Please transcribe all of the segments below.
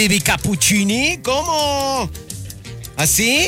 Baby Cappuccini, ¿cómo? ¿Así?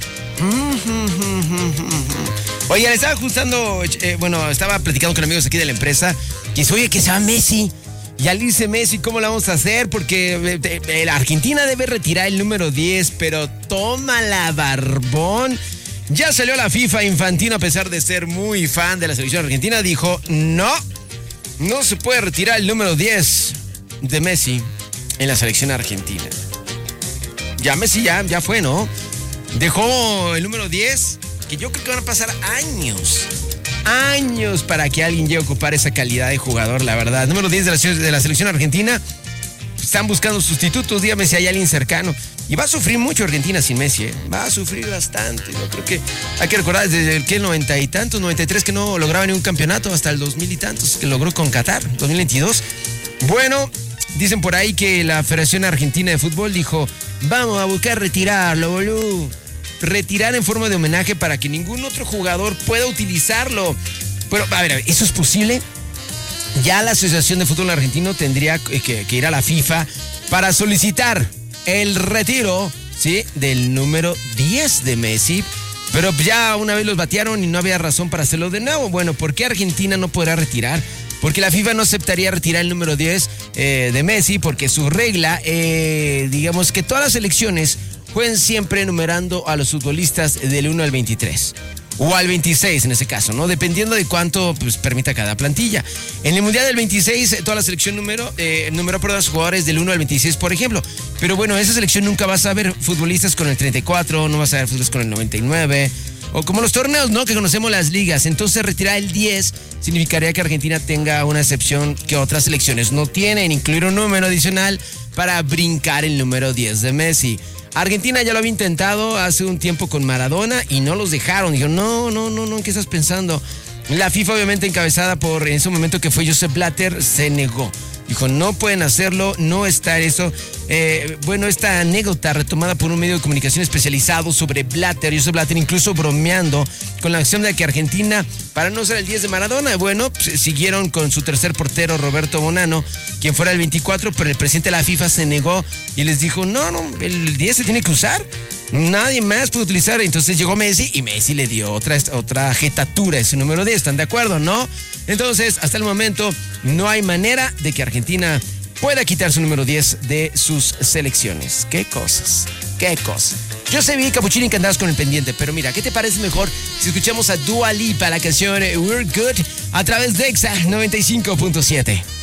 Oye, le estaba ajustando, estaba platicando con amigos aquí de la empresa y dice, oye, que se va Messi. Y al irse Messi, ¿cómo lo vamos a hacer? Porque la Argentina debe retirar el número 10, pero tómala, barbón. Ya salió la FIFA. Infantino, a pesar de ser muy fan de la selección argentina, dijo, no se puede retirar el número 10 de Messi en la selección argentina. Ya Messi ya fue, ¿no? Dejó el número 10, que yo creo que van a pasar años para que alguien llegue a ocupar esa calidad de jugador, la verdad. Número 10 de la selección argentina. Están buscando sustitutos, dígame si hay alguien cercano. Y va a sufrir mucho Argentina sin Messi, ¿eh? Va a sufrir bastante. Yo creo que hay que recordar desde el 90 y tantos, 93, que no lograba ningún campeonato, hasta el 2000 y tantos, que logró con Qatar, 2022. Bueno, dicen por ahí que la Federación Argentina de Fútbol dijo, vamos a buscar retirarlo, boludo. Retirar en forma de homenaje para que ningún otro jugador pueda utilizarlo. Pero, a ver, ¿eso es posible? Ya la Asociación de Fútbol Argentino tendría que ir a la FIFA para solicitar el retiro, ¿sí?, del número 10 de Messi. Pero ya una vez los batearon y no había razón para hacerlo de nuevo. Bueno, ¿por qué Argentina no podrá retirar? Porque la FIFA no aceptaría retirar el número 10 de Messi, porque su regla, digamos que todas las selecciones jueguen siempre enumerando a los futbolistas del 1 al 23. O al 26 en ese caso, ¿no? Dependiendo de cuánto permita cada plantilla. En el Mundial del 26, toda la selección numeró por los jugadores del 1 al 26, por ejemplo. Pero bueno, esa selección nunca vas a ver futbolistas con el 34, no vas a ver futbolistas con el 99... O como los torneos, ¿no?, que conocemos las ligas. Entonces retirar el 10 significaría que Argentina tenga una excepción que otras selecciones no tienen, incluir un número adicional para brincar el número 10 de Messi. Argentina ya lo había intentado hace un tiempo con Maradona y no los dejaron. Dijeron, no, ¿qué estás pensando? La FIFA, obviamente encabezada por, en ese momento que fue Josep Blatter, se negó. Dijo, no pueden hacerlo, no está eso. Esta anécdota retomada por un medio de comunicación especializado sobre Blatter, Josep Blatter incluso bromeando con la acción de que Argentina, para no ser el 10 de Maradona, siguieron con su tercer portero, Roberto Bonano, quien fuera el 24, pero el presidente de la FIFA se negó y les dijo, no, el 10 se tiene que usar. Nadie más puede utilizar. Entonces llegó Messi y Messi le dio otra jetatura a ese número 10. ¿Están de acuerdo, no? Entonces, hasta el momento, no hay manera de que Argentina pueda quitar su número 10 de sus selecciones. ¿Qué cosas? Yo sé, vi Cappuccini, que andabas con el pendiente, pero mira, ¿qué te parece mejor si escuchamos a Dua Lipa, la canción We're Good, a través de Exa 95.7?